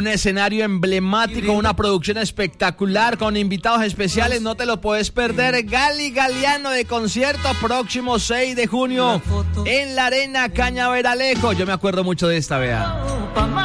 Un escenario emblemático, una producción espectacular con invitados especiales, no te lo puedes perder. Gali Galiano de concierto próximo 6 de junio en la Arena Cañaveralejo. Yo me acuerdo mucho de esta, vea.